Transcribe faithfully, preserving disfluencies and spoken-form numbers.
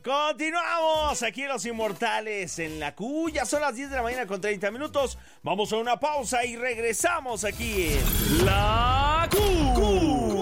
Continuamos aquí en Los Inmortales en la Q. Ya son las diez de la mañana con treinta minutos. Vamos a una pausa y regresamos aquí en La Q. Q.